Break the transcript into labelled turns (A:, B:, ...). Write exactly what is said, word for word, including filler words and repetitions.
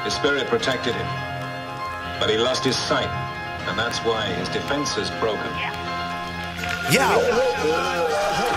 A: His spirit protected him. But he lost his sight, and that's why his defense is broken.
B: Yeah.